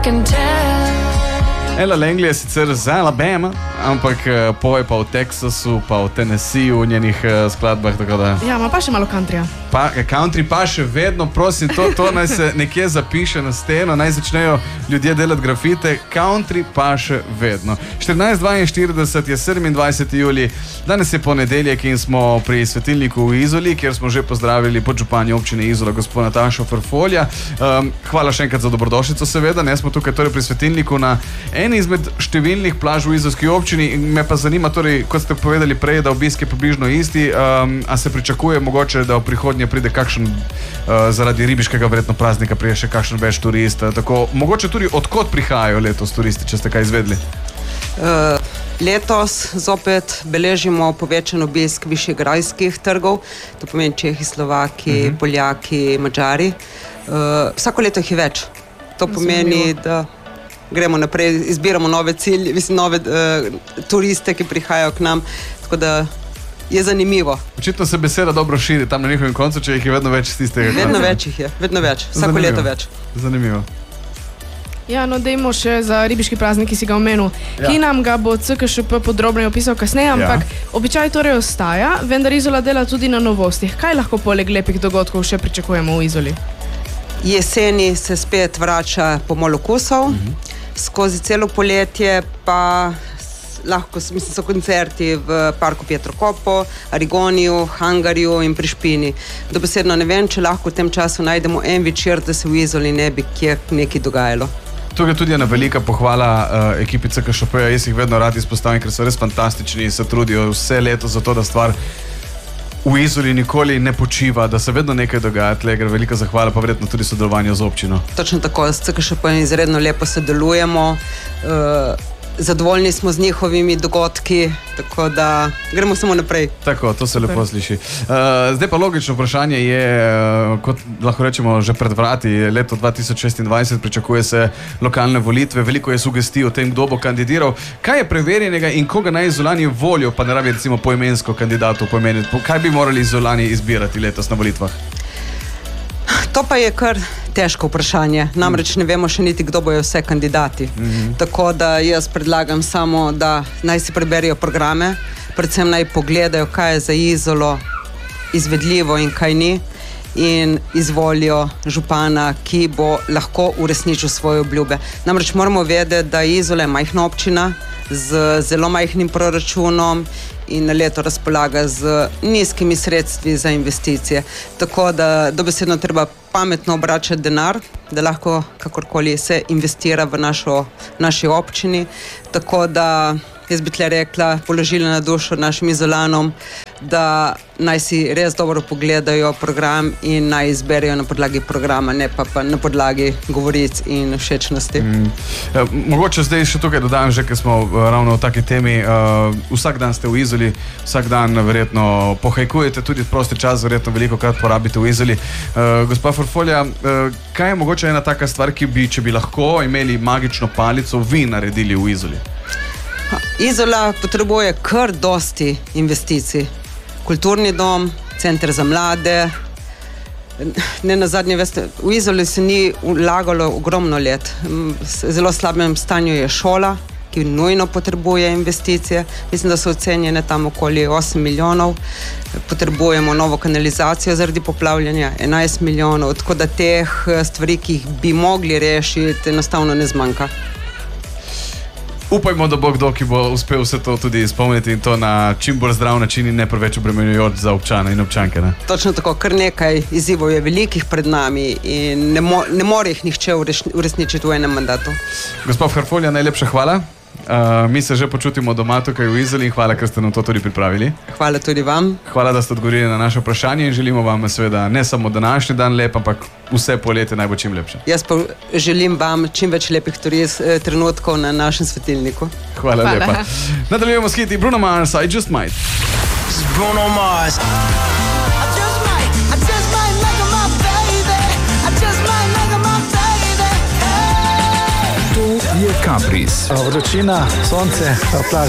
Ella Langley je sicer z Alabama, ampak poje pa v Teksasu, pa v Tennesseeju v njenih skladbah, tako da... Ja, ima pa še malo countryja. Country pa še vedno, prosim, to naj se nekje zapiše na steno, naj začnejo ljudje delati grafite, country pa še vedno. 14.42 je 27. julij, danes je ponedeljek in smo pri svetilniku v Izoli, kjer smo že pozdravili podžupanjo občine Izola, gospod Natašo Ferfolja. Hvala še enkrat za dobrodošlico, seveda, ne smo tukaj torej pri svetilniku na eni izmed številnih plaž v izolski občini. Me pa zanima, torej, kot ste povedali prej, da obisk je približno isti, a se pričakuje mogoče, da v prihodnje pride kakšen, zaradi ribiškega verjetno praznika prije še kakšen več turist, tako mogoče tudi odkot prihajajo letos turisti, če ste kaj izvedli? Letos zopet beležimo povečan obisk višegrajskih trgov, to pomeni Čehi, Slovaki, Poljaki, Mađari. Vsako leto jih je več. To pomeni, da gremo naprej, izbiramo nove cilje, nove turiste, ki prihajajo k nam, tako da je zanimivo. Očitno se beseda dobro širi tam na njihovem koncu, če jih je vedno več z tistega konca. Vedno več jih je, vedno več, vsako leto več. Zanimivo. Ja, no, dejmo še za ribiški praznik, ki si ga omenil. Ki nam ga bo CKŠP podrobno opisal kasneje, ampak običaj torej ostaja, vendar Izola dela tudi na novostih. Kaj lahko poleg lepih dogodkov še pričakujemo v Izoli? Jeseni se spet vrača pomol okusov, skozi celo poletje pa lahko so koncerti v parku Pietro Coppo, Arigoniju, Hangarju in pri Špini. Dobesedno ne vem, če lahko v tem času najdemo en večer, da se v Izoli ne bi kje nekaj dogajalo. Tukaj tudi ena velika pohvala ekipi CKŠP-ja, jaz jih vedno rad izpostavim, ker so res fantastični in se trudijo vse leto za to, da stvar v Izoli nikoli ne počiva, da se vedno nekaj dogaja, tle gre velika zahvala, pa verjetno tudi sodelovanje z občino. Točno tako, s CKŠP-jem izredno lepo sodelujemo, zadovoljni smo z njihovimi dogodki, tako da gremo samo naprej. Tako, to se lepo sliši. Zdaj pa logično vprašanje je, kot lahko rečemo že pred vrati, leto 2026, pričakuje se lokalne volitve, veliko je sugestij o tem, kdo bo kandidiral. Kaj je preverjenega in koga naj Izolani volijo, pa ne rabi recimo poimensko kandidatov poimeniti? Kaj bi morali Izolani izbirati letos na volitvah? To pa je kar težko vprašanje, namreč ne vemo še niti, kdo bojo vse kandidati. Tako da jaz predlagam samo, da naj si preberijo programe, predvsem naj pogledajo, kaj je za Izolo izvedljivo in kaj ni, in izvolijo župana, ki bo lahko uresničil svoje obljube. Namreč moramo vedeti, da Izola je majhna občina z zelo majhnim proračunom in na leto razpolaga z nizkimi sredstvi za investicije. Tako da dobesedno treba pametno obračati denar, da lahko kakorkoli se investira v naši občini. Tako da jaz bi tle rekla, položila na dušo našim Izolanom, da naj si res dobro pogledajo program in naj izberijo na podlagi programa, ne pa na podlagi govoric in všečnosti. Mogoče zdaj še tukaj dodam, že ker smo ravno v taki temi, vsak dan ste v Izoli, vsak dan verjetno pohajkujete, tudi prosti čas verjetno veliko krat porabite v Izoli. Gospa Ferfolja, kaj je mogoče ena taka stvar, ki bi, če bi lahko imeli magično palico, vi naredili v Izoli? Izola potrebuje kar dosti investicij. Kulturni dom, center za mlade. Ne nazadnje, veste, v Izoli se ni vlagalo ogromno let. V zelo slabem stanju je šola, ki nujno potrebuje investicije. Mislim, da so ocenjene tam okoli 8 milijonov. Potrebujemo novo kanalizacijo zaradi poplavljanja, 11 milijonov. Tako da teh stvari, ki jih bi mogli rešiti, enostavno ne zmanjka. Upajmo, da bo kdo, ki bo uspel vse to tudi izpolniti in to na čim bolj zdrav način in ne preveč obremenjujoč za občane in občanke. Ne? Točno tako, kar nekaj izzivov je velikih pred nami in ne more jih nihče uresničiti v enem mandatu. Gospod Ferfolja, najlepša hvala. Mi se že počutimo doma tukaj v Izoli in hvala, ker ste nam to tudi pripravili. Hvala tudi vam. Hvala, da ste odgovorili na naše vprašanje in želimo vam seveda ne samo današnji dan lep, ampak vse poletje naj bo čim lepše. Jaz pa želim vam čim več lepih trenutkov na našem svetilniku. Hvala lepa. Nadaljujemo s hiti Bruno Mars, I Just Might. Bruno Mars. Je Kapris. Vročina, sonce, plaža.